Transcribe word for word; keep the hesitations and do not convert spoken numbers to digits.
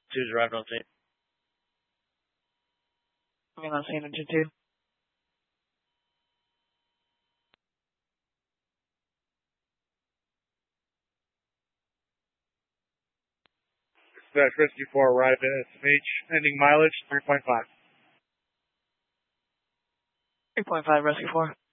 Two's arrived on scene. I'm on scene, engine two. Dispatch Rescue four arrived at S M H, ending mileage three point five. three point five, Rescue four.